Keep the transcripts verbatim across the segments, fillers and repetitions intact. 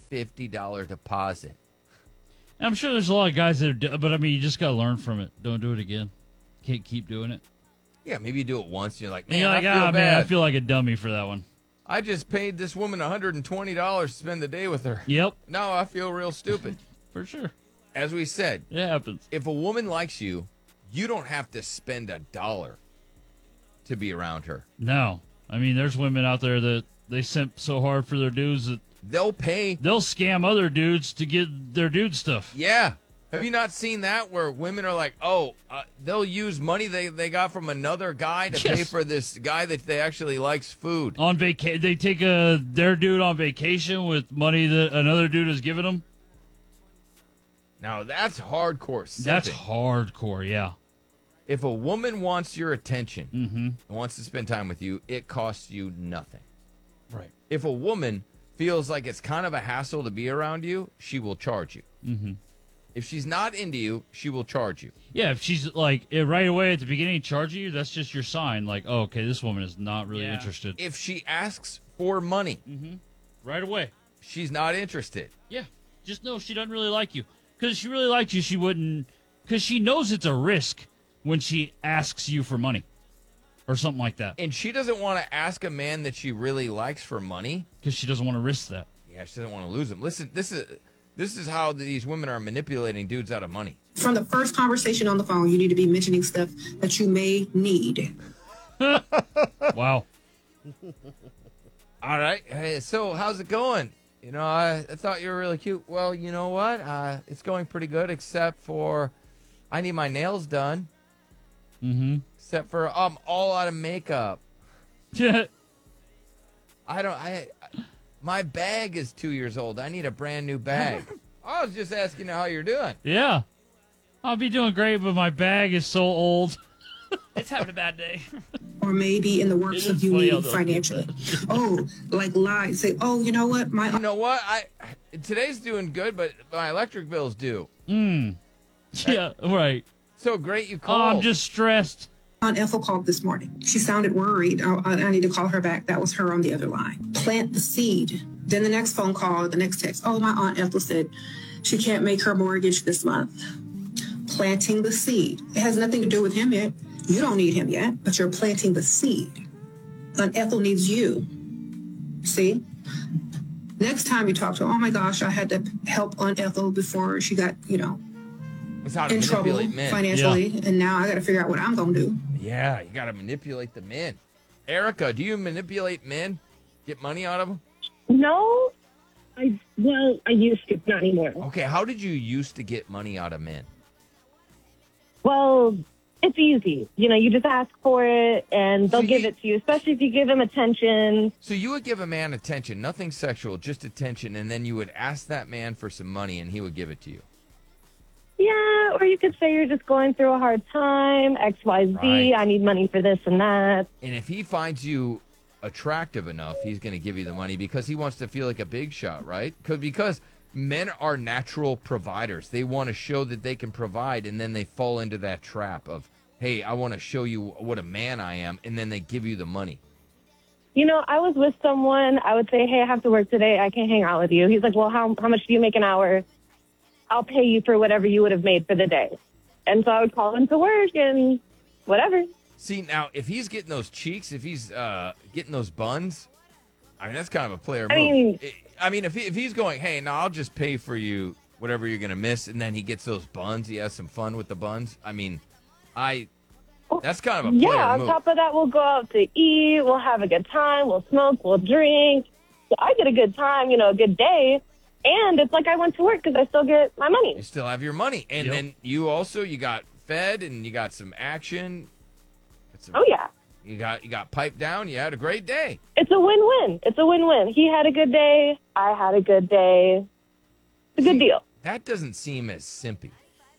fifty dollars deposit. I'm sure there's a lot of guys that are, but I mean, you just got to learn from it. Don't do it again. Can't keep doing it. Yeah, maybe you do it once. And you're like, And man, you're like, I feel ah, bad. man, I feel like a dummy for that one. I just paid this woman one hundred twenty dollars to spend the day with her. Yep. Now I feel real stupid. For sure. As we said, it happens. If a woman likes you, you don't have to spend a dollar to be around her. No. I mean, there's women out there that they simp so hard for their dudes that they'll pay. They'll scam other dudes to get their dude stuff. Yeah. Have you not seen that where women are like, oh, uh, they'll use money they, they got from another guy to yes. pay for this guy that they actually likes food? On vaca- They take a, their dude on vacation with money that another dude has given them. Now, that's hardcore simping. That's hardcore, yeah. If a woman wants your attention mm-hmm. and wants to spend time with you, it costs you nothing. Right. If a woman feels like it's kind of a hassle to be around you, she will charge you. Mm-hmm. If she's not into you, she will charge you. Yeah, if she's like eh, right away at the beginning charging you, that's just your sign. Like, oh, okay, this woman is not really yeah. interested. If she asks for money, mm-hmm. right away, she's not interested. Yeah, just know she doesn't really like you. Because if she really liked you, she wouldn't. Because she knows it's a risk when she asks you for money or something like that. And she doesn't want to ask a man that she really likes for money because she doesn't want to risk that. Yeah, she doesn't want to lose him. Listen, this is. This is how these women are manipulating dudes out of money. From the first conversation on the phone, you need to be mentioning stuff that you may need. Wow. All right. Hey, so how's it going? You know, I, I thought you were really cute. Well, you know what? Uh, it's going pretty good, except for I need my nails done. Mm-hmm. Except for I'm all out of makeup. Yeah. I don't. I. My bag is two years old. I need a brand new bag. I was just asking how you're doing. Yeah. I'll be doing great, but my bag is so old. It's having a bad day. Or maybe in the works of you needing financially. Oh, like lie. Say, oh, you know what? My You know what? I today's doing good, but my electric bill's due. Mm. Yeah, right. So great you Oh, called. I'm just stressed. Aunt Ethel called this morning. She sounded worried. I, I, I need to call her back. That was her on the other line. Plant the seed. Then the next phone call, the next text. Oh, my Aunt Ethel said she can't make her mortgage this month. Planting the seed. It has nothing to do with him yet. You don't need him yet, but you're planting the seed. Aunt Ethel needs you. See? Next time you talk to her, oh my gosh, I had to help Aunt Ethel before she got, you know, how to in trouble men. financially, yeah. and now I got to figure out what I'm going to do. Yeah, you got to manipulate the men. Erica, do you manipulate men? Get money out of them? No, I well, I used to, not anymore. Okay, how did you used to get money out of men? Well, it's easy. You know, you just ask for it, and they'll So give you- it to you, especially if you give them attention. So you would give a man attention, nothing sexual, just attention, and then you would ask that man for some money, and he would give it to you. Yeah, or you could say you're just going through a hard time, X, Y, Z, Right. I need money for this and that. And if he finds you attractive enough, he's going to give you the money because he wants to feel like a big shot, right? 'Cause- Because men are natural providers. They want to show that they can provide, and then they fall into that trap of, hey, I want to show you what a man I am, and then they give you the money. You know, I was with someone, I would say, hey, I have to work today, I can't hang out with you. He's like, well, how, how much do you make an hour? I'll pay you for whatever you would have made for the day. And so I would call him to work and whatever. See, now, if he's getting those cheeks, if he's uh, getting those buns, I mean, that's kind of a player move. I mean, I mean, if, he, if he's going, hey, now I'll just pay for you whatever you're going to miss, and then he gets those buns, he has some fun with the buns, I mean, I that's kind of a player yeah, on move. top of that, we'll go out to eat, we'll have a good time, we'll smoke, we'll drink. So I get a good time, you know, a good day. And it's like I went to work because I still get my money. You still have your money. And Yep. then you also, you got fed and you got some action. Some, Oh, yeah. You got you got piped down. You had a great day. It's a win-win. It's a win-win. He had a good day. I had a good day. It's a good deal. That doesn't seem as simpy.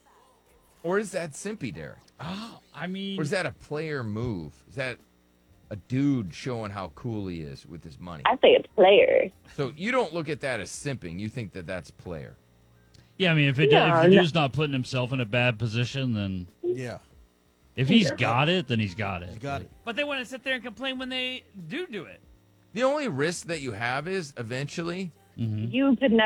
Or is that simpy, Derek? Oh, I mean, Or is that a player move? Is that a dude showing how cool he is with his money? I say it's player. So you don't look at that as simping. You think that that's player. yeah, I mean, if, it, No, if the no. dude's not putting himself in a bad position, then Yeah, if he's got it, then he's got it. you got it. But they want to sit there and complain when they do do it. The only risk that you have is eventually Mm-hmm. You could never.